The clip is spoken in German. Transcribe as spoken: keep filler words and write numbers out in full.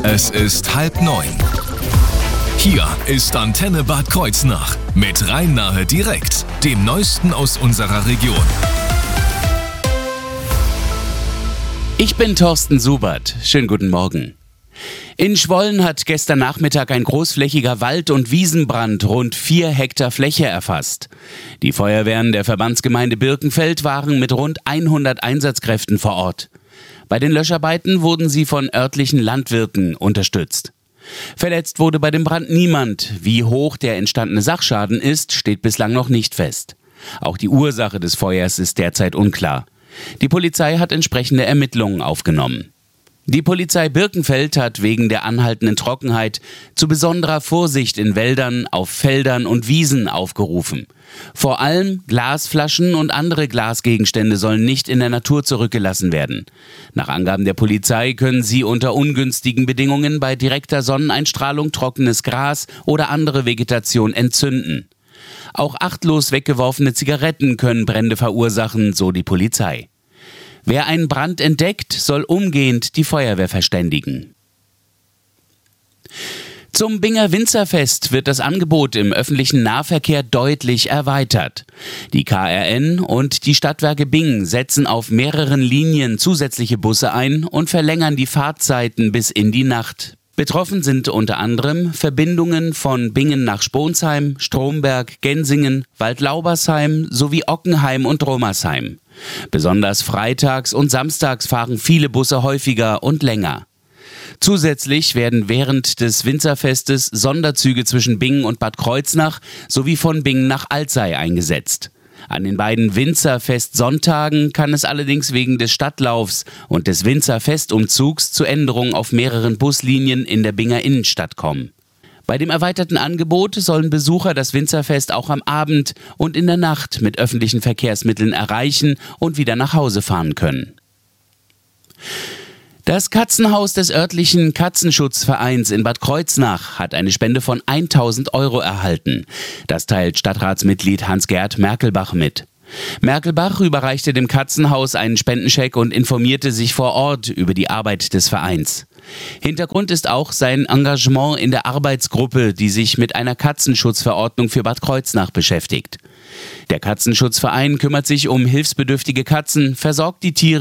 Es ist halb neun. Hier ist Antenne Bad Kreuznach mit Rhein-Nahe direkt, dem Neuesten aus unserer Region. Ich bin Thorsten Subert. Schönen guten Morgen. In Schwollen hat gestern Nachmittag ein großflächiger Wald- und Wiesenbrand rund vier Hektar Fläche erfasst. Die Feuerwehren der Verbandsgemeinde Birkenfeld waren mit rund hundert Einsatzkräften vor Ort. Bei den Löscharbeiten wurden sie von örtlichen Landwirten unterstützt. Verletzt wurde bei dem Brand niemand. Wie hoch der entstandene Sachschaden ist, steht bislang noch nicht fest. Auch die Ursache des Feuers ist derzeit unklar. Die Polizei hat entsprechende Ermittlungen aufgenommen. Die Polizei Birkenfeld hat wegen der anhaltenden Trockenheit zu besonderer Vorsicht in Wäldern, auf Feldern und Wiesen aufgerufen. Vor allem Glasflaschen und andere Glasgegenstände sollen nicht in der Natur zurückgelassen werden. Nach Angaben der Polizei können sie unter ungünstigen Bedingungen bei direkter Sonneneinstrahlung trockenes Gras oder andere Vegetation entzünden. Auch achtlos weggeworfene Zigaretten können Brände verursachen, so die Polizei. Wer einen Brand entdeckt, soll umgehend die Feuerwehr verständigen. Zum Binger Winzerfest wird das Angebot im öffentlichen Nahverkehr deutlich erweitert. Die K R N und die Stadtwerke Bingen setzen auf mehreren Linien zusätzliche Busse ein und verlängern die Fahrtzeiten bis in die Nacht. Betroffen sind unter anderem Verbindungen von Bingen nach Sponsheim, Stromberg, Gensingen, Waldlaubersheim sowie Ockenheim und Romersheim. Besonders freitags und samstags fahren viele Busse häufiger und länger. Zusätzlich werden während des Winzerfestes Sonderzüge zwischen Bingen und Bad Kreuznach sowie von Bingen nach Alzey eingesetzt. An den beiden Winzerfest-Sonntagen kann es allerdings wegen des Stadtlaufs und des Winzerfestumzugs zu Änderungen auf mehreren Buslinien in der Binger Innenstadt kommen. Bei dem erweiterten Angebot sollen Besucher das Winzerfest auch am Abend und in der Nacht mit öffentlichen Verkehrsmitteln erreichen und wieder nach Hause fahren können. Das Katzenhaus des örtlichen Katzenschutzvereins in Bad Kreuznach hat eine Spende von tausend Euro erhalten. Das teilt Stadtratsmitglied Hans-Gerd Merkelbach mit. Merkelbach überreichte dem Katzenhaus einen Spendenscheck und informierte sich vor Ort über die Arbeit des Vereins. Hintergrund ist auch sein Engagement in der Arbeitsgruppe, die sich mit einer Katzenschutzverordnung für Bad Kreuznach beschäftigt. Der Katzenschutzverein kümmert sich um hilfsbedürftige Katzen, versorgt die Tiere